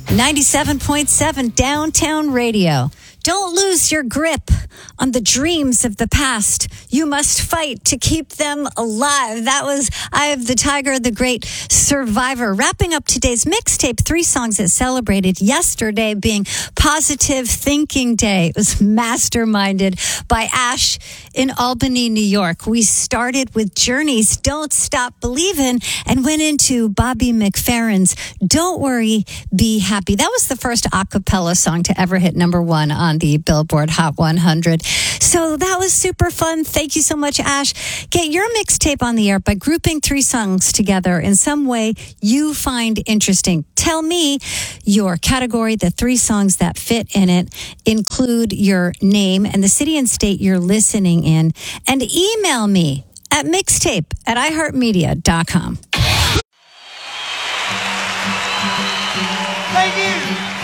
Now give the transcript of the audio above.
97.7 Downtown Radio. Don't lose your grip on the dreams of the past. You must fight to keep them alive. That was Eye of the Tiger, the great survivor. Wrapping up today's mixtape, 3 songs that celebrated yesterday being Positive Thinking Day. It was masterminded by Ash in Albany, New York. We started with Journey's Don't Stop Believin' and went into Bobby McFerrin's Don't Worry, Be Happy. That was the first a cappella song to ever hit number 1 on the Billboard Hot 100. So that was super fun. Thank you so much, Ash. Get your mixtape on the air by grouping 3 songs together in some way you find interesting. Tell me your category, the 3 songs that fit in it. Include your name and the city and state you're listening in. And email me at mixtape@iheartmedia.com. Thank you.